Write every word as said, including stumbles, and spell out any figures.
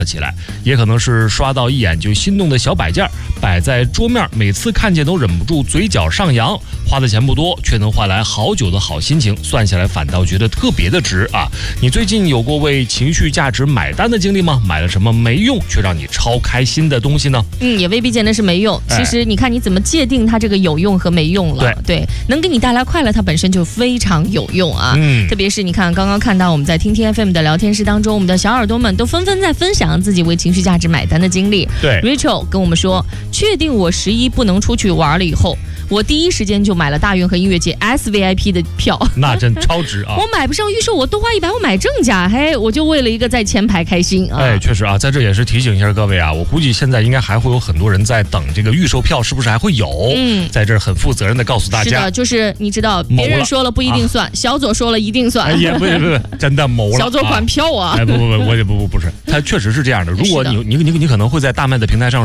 起来，也可能是刷到一眼就心动的小摆件摆在桌面，每次看见都忍不住嘴角上扬，花的钱不多，却能换来好久的好心情，算下来反倒觉得特别的值啊！你最近有过为情绪价值买单的经历吗？买了什么没用却让你超开心的东西呢？ 嗯，也未必见得是没用。其实你看你怎么界定它这个有用和没用了。 对， 对，能给你带来快乐，它本身就非常有用啊。 嗯， 特别是你看刚刚看到我们在听听 F M 的聊天室当中，我们的小耳朵们都纷纷在分享自己为情绪价值买单的经历。 对 ，Rachel 跟我们说，确定我十一不能出去玩了以后，我第一时间就买了大运和音乐节 S V I P 的票， 那真超值啊！ 我买不上预售，我多花一百，我买正价，嘿，我就为了一个在前排开心啊！ 哎，确实啊，在这也是提醒一下各位啊，我估计现在应该还会有很多人在等这个预售票，是不是还会有？嗯，在这儿很负责任的告诉大家， 是的，就是你知道，别人说了不一定算，啊、小左说了一定算， 哎呀，不不不，真的谋了， 小左管票啊！ 哎，不不不，我也不不不是，他确实是这样的。如果你你你你可能会在大麦的平台上。